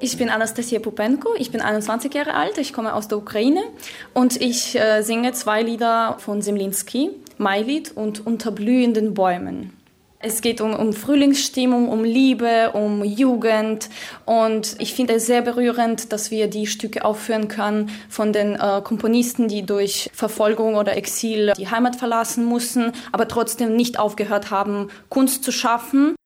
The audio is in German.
Ich bin Anastasia Pupenko, ich bin 21 Jahre alt, ich komme aus der Ukraine und ich singe 2 Lieder von Zemlinsky, Mailied und Unter blühenden Bäumen. Es geht um Frühlingsstimmung, um Liebe, um Jugend und ich finde es sehr berührend, dass wir die Stücke aufführen können von den Komponisten, die durch Verfolgung oder Exil die Heimat verlassen mussten, aber trotzdem nicht aufgehört haben, Kunst zu schaffen.